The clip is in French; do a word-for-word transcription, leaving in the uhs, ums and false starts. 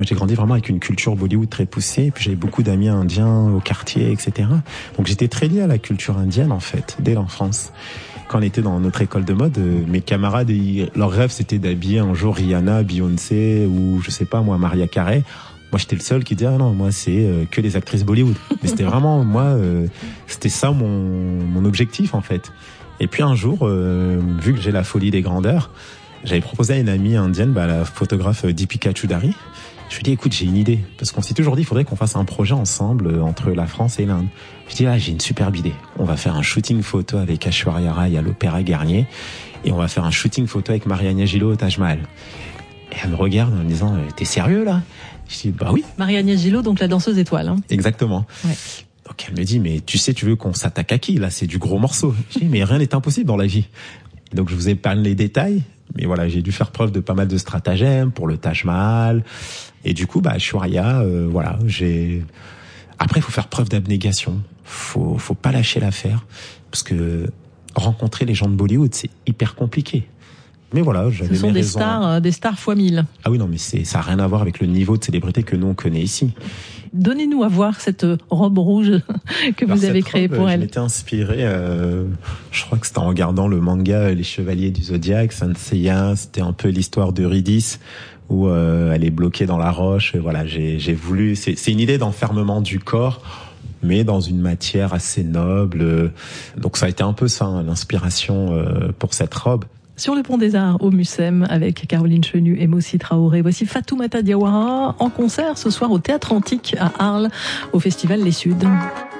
j'ai grandi vraiment avec une culture Bollywood très poussée. Et puis j'avais beaucoup d'amis indiens au quartier, et cetera. Donc j'étais très lié à la culture indienne en fait, dès l'enfance. Quand on était dans notre école de mode, euh, mes camarades, ils, leur rêve c'était d'habiller un jour Rihanna, Beyoncé ou je sais pas moi, Mariah Carey. Moi j'étais le seul qui disait ah non, moi c'est euh, que les actrices Bollywood. Mais c'était vraiment moi, euh, c'était ça mon mon objectif en fait. Et puis un jour, euh, vu que j'ai la folie des grandeurs, j'avais proposé à une amie indienne, bah, la photographe Deepika Choudhary. Je lui ai dit, écoute, j'ai une idée. Parce qu'on s'est toujours dit, il faudrait qu'on fasse un projet ensemble euh, entre la France et l'Inde. Je lui ai dit, ah, j'ai une superbe idée. On va faire un shooting photo avec Aishwarya Rai à l'Opéra Garnier. Et on va faire un shooting photo avec Marianne Gillot au Taj Mahal. Et elle me regarde en me disant, t'es sérieux là? Je dis, bah oui. Marianne Gillot, donc la danseuse étoile. Hein. Exactement. Ouais. Donc elle me dit, mais tu sais, tu veux qu'on s'attaque à qui? Là, c'est du gros morceau. Je dis, mais rien n'est impossible dans la vie. Donc je vous épargne les détails. Mais voilà, j'ai dû faire preuve de pas mal de stratagèmes pour le Taj Mahal. Et du coup, bah, Aishwarya, euh, voilà, j'ai... Après, il faut faire preuve d'abnégation. Faut, faut pas lâcher l'affaire. Parce que rencontrer les gens de Bollywood, c'est hyper compliqué. Mais voilà, j'avais mes raisons. Ce sont des stars, euh, des stars fois mille. Ah oui, non, mais c'est, ça a rien à voir avec le niveau de célébrité que nous, on connaît ici. Donnez-nous à voir cette robe rouge que Alors, vous avez créée robe, pour elle. Je m'étais inspiré, euh, je crois que c'était en regardant le manga Les Chevaliers du Zodiaque, Saint Seiya, c'était un peu l'histoire d'Eurydice, où euh, elle est bloquée dans la roche. Voilà, j'ai, j'ai voulu, c'est, c'est une idée d'enfermement du corps, mais dans une matière assez noble. Donc ça a été un peu ça, hein, l'inspiration euh, pour cette robe. Sur le pont des Arts au Mucem avec Caroline Chenu et Mossi Traoré. Voici Fatoumata Diawara en concert ce soir au Théâtre Antique à Arles au Festival Les Suds.